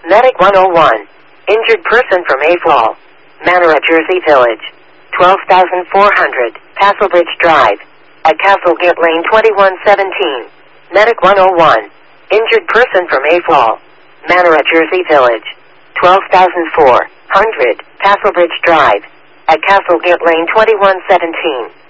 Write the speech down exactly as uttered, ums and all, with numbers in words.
Medic one oh one. Injured person from Mayfall, Manor, Jersey Village. twelve thousand four hundred, Castlebridge Drive. At Castlegate Lane twenty-one seventeen. Medic one oh one. Injured person from Mayfall, Manor, Jersey Village. twelve thousand four hundred, Castlebridge Drive. At Castlegate Lane twenty-one seventeen.